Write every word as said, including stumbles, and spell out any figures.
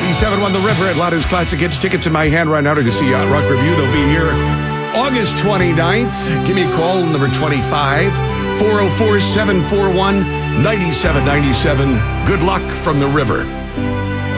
ninety-seven one The River at Lotta's Classic Hits. Tickets in my hand right now to see Yacht Rock Review. They'll be here August twenty-ninth. Give me a call, number twenty-five, four oh four, seven four one, nine seven nine seven. Good luck from The River.